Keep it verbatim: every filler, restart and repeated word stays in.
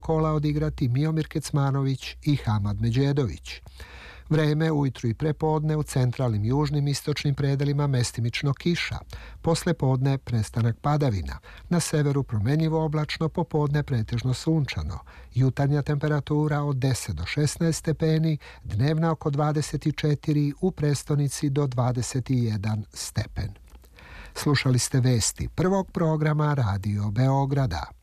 kola odigrati Miomir Kecmanović i Hamad Međedović. Vreme ujutru i prepodne u centralnim, južnim, istočnim predelima mestimično kiša. Posle podne prestanak padavina. Na severu promenljivo oblačno, popodne pretežno sunčano. Jutarnja temperatura od deset do šesnaest stepeni, dnevna oko dvadeset četiri, u prestonici do dvadeset jedan stepen. Slušali ste vesti prvog programa Radio Beograda.